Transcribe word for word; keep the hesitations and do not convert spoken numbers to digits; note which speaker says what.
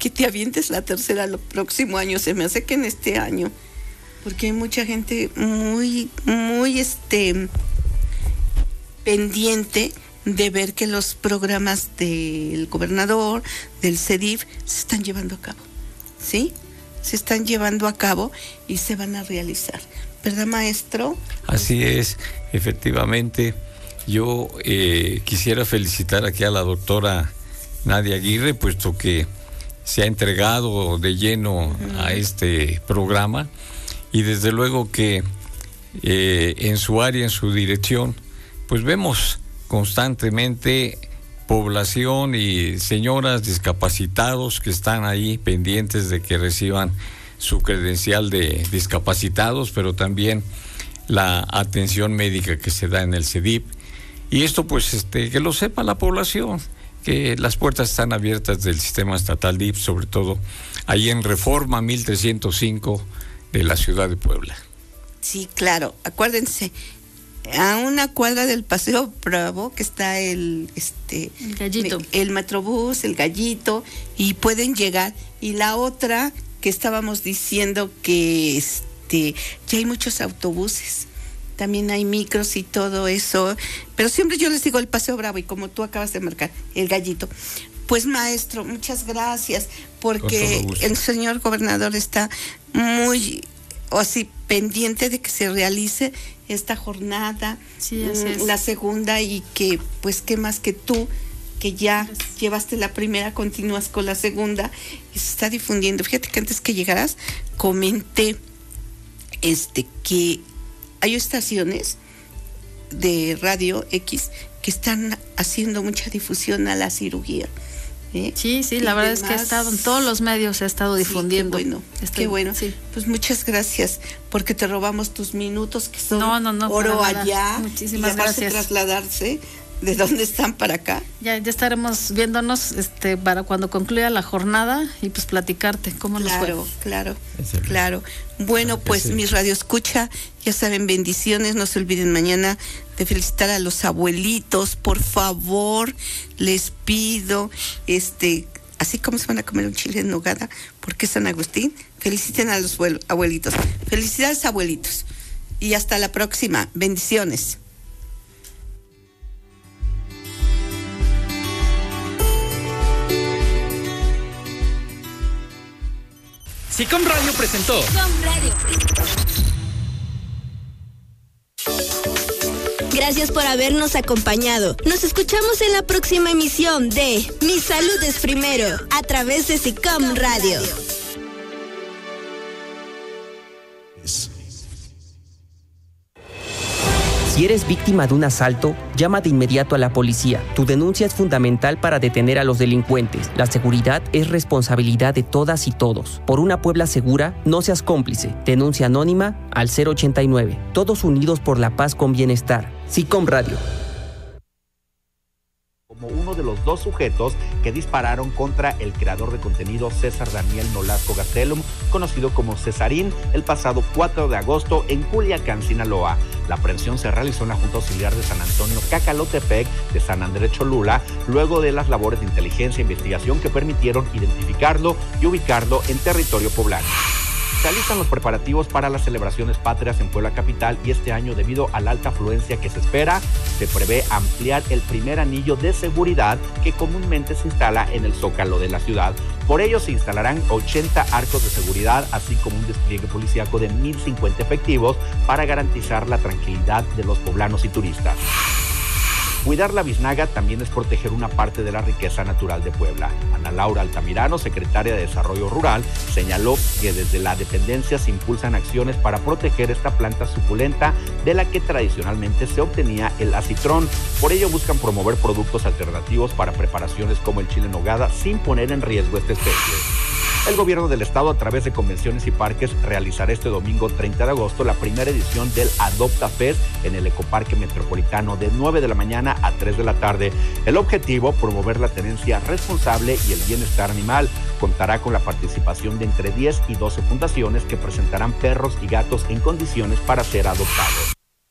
Speaker 1: que te avientes la tercera el próximo año. Se me hace que en este año, porque hay mucha gente muy, muy este pendiente de ver que los programas del gobernador, del C E D I F, se están llevando a cabo, ¿sí? Se están llevando a cabo y se van a realizar, ¿verdad, maestro?
Speaker 2: Así es, efectivamente. Yo eh, quisiera felicitar aquí a la doctora Nadia Aguirre, puesto que se ha entregado de lleno uh-huh. a este programa, y desde luego que eh, en su área, en su dirección, pues vemos constantemente población y señoras discapacitados que están ahí pendientes de que reciban su credencial de discapacitados, pero también la atención médica que se da en el C E D I P. Y esto pues este que lo sepa la población, que las puertas están abiertas del sistema estatal D I P, sobre todo ahí en Reforma mil trescientos cinco de la ciudad de Puebla.
Speaker 1: Sí, claro, acuérdense, a una cuadra del Paseo Bravo que está el este
Speaker 3: el Gallito,
Speaker 1: el Metrobús, el Gallito, y pueden llegar. Y la otra que estábamos diciendo que este ya hay muchos autobuses, también hay micros y todo eso, pero siempre yo les digo el Paseo Bravo, y como tú acabas de marcar, el Gallito. Pues maestro, muchas gracias, porque el señor gobernador está muy o así pendiente de que se realice esta jornada,
Speaker 3: sí, así es.
Speaker 1: La segunda, y que pues qué más que tú, que ya Gracias. Llevaste la primera, continúas con la segunda y se está difundiendo. Fíjate que antes que llegaras comenté este que hay estaciones de radio X que están haciendo mucha difusión a la cirugía. ¿Eh?
Speaker 3: Sí, sí, la y verdad demás, es que ha estado en todos los medios, se ha estado difundiendo.
Speaker 1: Sí, qué bueno,
Speaker 3: Estoy,
Speaker 1: qué bueno.
Speaker 3: Sí.
Speaker 1: Pues muchas gracias, porque te robamos tus minutos, que son
Speaker 3: no, no, no,
Speaker 1: oro allá.
Speaker 3: Muchísimas
Speaker 1: y
Speaker 3: gracias.
Speaker 1: trasladarse de dónde están para acá.
Speaker 3: Ya, ya estaremos viéndonos este para cuando concluya la jornada y pues platicarte cómo
Speaker 1: claro,
Speaker 3: nos fue.
Speaker 1: Claro, claro, claro. Bueno, pues mis radioescucha, ya saben, bendiciones. No se olviden mañana de felicitar a los abuelitos, por favor, les pido, este, así como se van a comer un chile en nogada, porque es San Agustín, feliciten a los abuelitos. Felicidades, abuelitos. Y hasta la próxima. Bendiciones.
Speaker 4: SICOM Radio presentó.
Speaker 5: SICOM Radio presentó. Gracias por habernos acompañado. Nos escuchamos en la próxima emisión de Mi Salud es Primero, a través de SICOM Radio.
Speaker 6: Si eres víctima de un asalto, llama de inmediato a la policía. Tu denuncia es fundamental para detener a los delincuentes. La seguridad es responsabilidad de todas y todos. Por una Puebla segura, no seas cómplice. Denuncia anónima al cero ochenta y nueve. Todos unidos por la paz con bienestar. SICOM Radio.
Speaker 7: Como uno de los dos sujetos que dispararon contra el creador de contenido César Daniel Nolasco Gastelum, conocido como Cesarín, el pasado cuatro de agosto en Culiacán, Sinaloa. La aprehensión se realizó en la Junta Auxiliar de San Antonio Cacalotepec de San Andrés Cholula, luego de las labores de inteligencia e investigación que permitieron identificarlo y ubicarlo en territorio poblano. Se realizan los preparativos para las celebraciones patrias en Puebla capital, y este año, debido a la alta afluencia que se espera, se prevé ampliar el primer anillo de seguridad que comúnmente se instala en el zócalo de la ciudad. Por ello se instalarán ochenta arcos de seguridad, así como un despliegue policíaco de mil cincuenta efectivos para garantizar la tranquilidad de los poblanos y turistas. Cuidar la biznaga también es proteger una parte de la riqueza natural de Puebla. Ana Laura Altamirano, secretaria de Desarrollo Rural, señaló que desde la dependencia se impulsan acciones para proteger esta planta suculenta de la que tradicionalmente se obtenía el acitrón. Por ello buscan promover productos alternativos para preparaciones como el chile en nogada sin poner en riesgo esta especie. El gobierno del estado, a través de convenciones y parques, realizará este domingo treinta de agosto la primera edición del Adopta Fest en el Ecoparque Metropolitano de nueve de la mañana a tres de la tarde. El objetivo, promover la tenencia responsable y el bienestar animal. Contará con la participación de entre diez y doce fundaciones que presentarán perros y gatos en condiciones para ser adoptados.